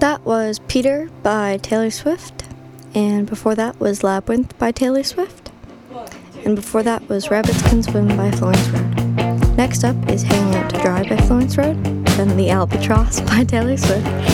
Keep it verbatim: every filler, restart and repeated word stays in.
That was Peter by Taylor Swift, and before that was Labyrinth by Taylor Swift, and before that was Rabbits Can Swim by Florence Road. Next up is Hanging Out to Dry by Florence Road, then The Albatross by Taylor Swift,